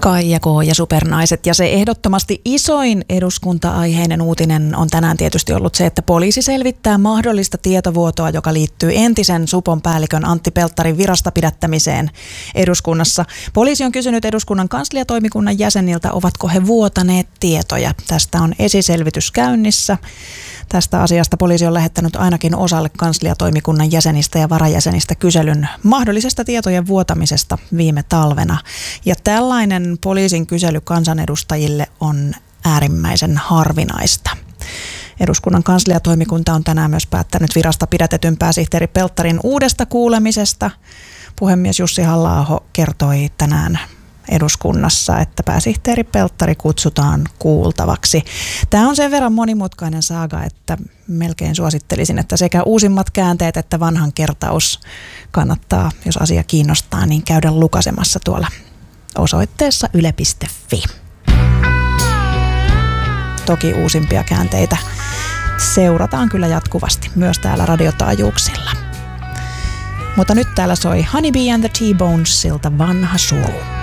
Kaija K. ja supernaiset. Ja se ehdottomasti isoin eduskunta-aiheinen uutinen on tänään tietysti ollut se, että poliisi selvittää mahdollista tietovuotoa, joka liittyy entisen Supon päällikön Antti Pelttarin virasta pidättämiseen eduskunnassa. Poliisi on kysynyt eduskunnan kansliatoimikunnan jäseniltä, ovatko he vuotaneet tietoja. Tästä on esiselvitys käynnissä. Tästä asiasta poliisi on lähettänyt ainakin osalle kansliatoimikunnan jäsenistä ja varajäsenistä kyselyn mahdollisesta tietojen vuotamisesta viime talvena. Ja tällainen poliisin kysely kansanedustajille on äärimmäisen harvinaista. Eduskunnan kansliatoimikunta on tänään myös päättänyt virasta pidätetyn pääsihteeri Pelttarin uudesta kuulemisesta. Puhemies Jussi Halla-aho kertoi tänään eduskunnassa, että pääsihteeri Pelttari kutsutaan kuultavaksi. Tämä on sen verran monimutkainen saaga, että melkein suosittelisin, että sekä uusimmat käänteet että vanhan kertaus kannattaa, jos asia kiinnostaa, niin käydä lukasemassa tuolla osoitteessa yle.fi. Toki uusimpia käänteitä seurataan kyllä jatkuvasti myös täällä radiotaajuuksilla. Mutta nyt täällä soi Honeybee and the T-Bonesilta Vanha suru.